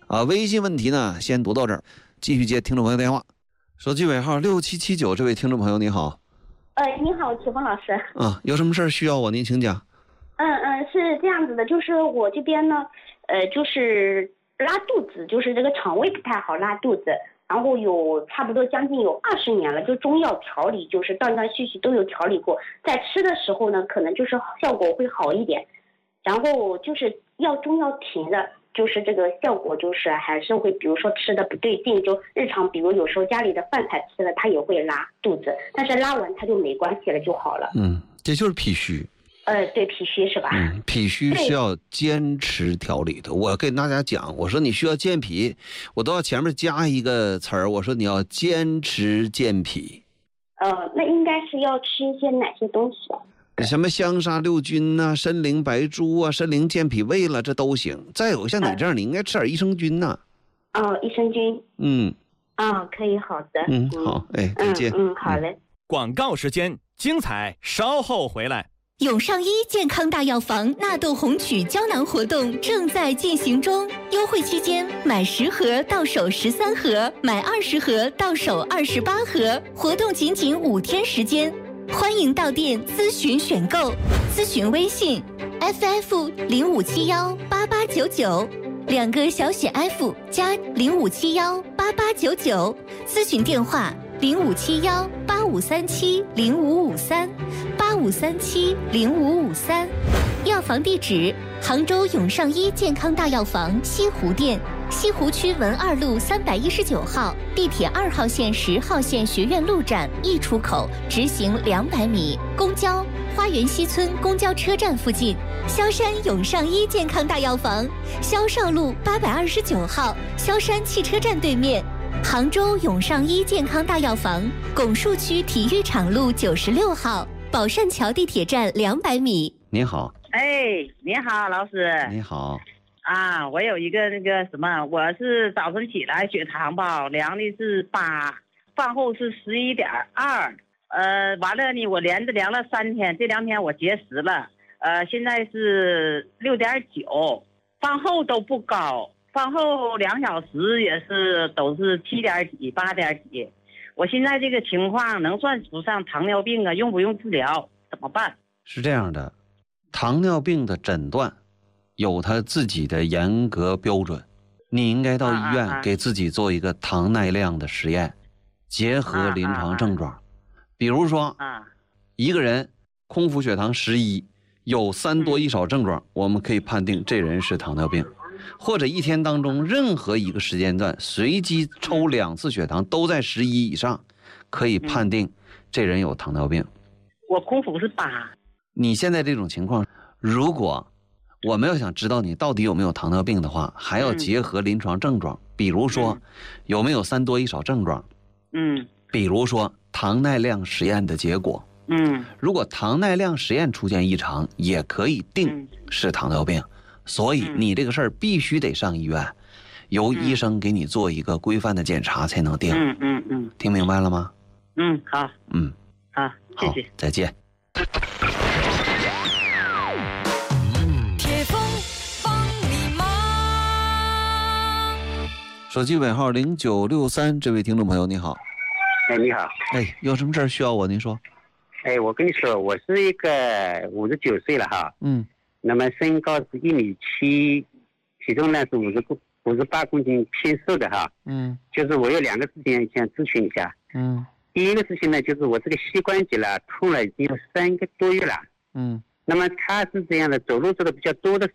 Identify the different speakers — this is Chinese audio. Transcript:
Speaker 1: 微信问题呢先读到这儿，继续接听众朋友电话。手机尾号6779，这位听众朋友你好。
Speaker 2: 你好，启峰老师。
Speaker 1: 有什么事需要我您请讲。
Speaker 2: 是这样子的，就是我这边呢，就是拉肚子，就是这个肠胃不太好，拉肚子，然后有差不多将近有20年了，就中药调理，就是断断续续都有调理过，在吃的时候呢，可能就是效果会好一点，然后就是中药停的，就是这个效果就是还是会，比如说吃的不对劲，就日常比如有时候家里的饭菜吃了，它也会拉肚子，但是拉完它就没关系了就好了。
Speaker 1: 这就是脾虚。
Speaker 2: 对，脾虚是吧？
Speaker 1: 脾虚是要坚持调理的。我跟大家讲，我说你需要健脾，我都要前面加一个词儿，我说你要坚持健脾。
Speaker 2: 那应该是要吃一些哪些东西啊？
Speaker 1: 什么香砂六菌呐、参苓白术啊、参苓健脾胃了，这都行。再有像你这样，你应该吃点益生菌呐。
Speaker 2: 益生菌。可以，好的。
Speaker 1: 好，再见。
Speaker 2: 好嘞。
Speaker 3: 广告时间，精彩稍后回来。
Speaker 4: 永上医健康大药房纳豆红曲胶囊活动正在进行中，优惠期间买10盒到手13盒，买20盒到手28盒，活动仅5天时间，欢迎到店咨询选购，咨询微信 FF05718899，2个小写 F 加05718899，咨询电话05718537055385370553，药房地址杭州永上医健康大药房西湖店，西湖区文2路319号，地铁2号线10号线学院路站1出口，直行200米，公交花园西村公交车站附近。萧山永上医健康大药房，萧少路829号，萧山汽车站对面。杭州永上医健康大药房，拱墅区体育场路96号，宝善桥地铁站200米。
Speaker 1: 您好。
Speaker 5: 你好，老师。
Speaker 1: 你好。
Speaker 5: 我有一个那个什么，我是早晨起来血糖吧，量的是8，饭后是11.2，完了呢，我连着量了3天，这2天我节食了，现在是6.9，饭后都不高。饭后2小时也是都是7点几8点几，我现在这个情况能算不上糖尿病啊？用不用治疗？怎么办？
Speaker 1: 是这样的，糖尿病的诊断有它自己的严格标准，你应该到医院给自己做一个糖耐量的实验，结合临床症状。比如说一个人空腹血糖11，有3多1少症状，我们可以判定这人是糖尿病。或者一天当中任何一个时间段随机抽2次血糖都在11以上，可以判定这人有糖尿病。
Speaker 5: 我空腹是8。
Speaker 1: 你现在这种情况，如果我们要想知道你到底有没有糖尿病的话，还要结合临床症状，比如说有没有3多1少症状，比如说糖耐量实验的结果，如果糖耐量实验出现异常，也可以定是糖尿病。所以你这个事儿必须得上医院，由医生给你做一个规范的检查才能定。听明白了吗？
Speaker 5: 好。好，谢谢。
Speaker 1: 再见。
Speaker 6: 铁峰帮你忙。
Speaker 1: 手机尾号0963，这位听众朋友你好。
Speaker 7: 你好。
Speaker 1: 有什么事需要我？您说。
Speaker 7: 我跟你说，我是一个59岁了哈。那么身高是1.7米，体重呢是58公斤，偏瘦的哈。就是我有2个事情想咨询一下。第一个事情呢，就是我这个膝关节了痛了已经有3个多月了。那么它是这样的，走路走的比较多的时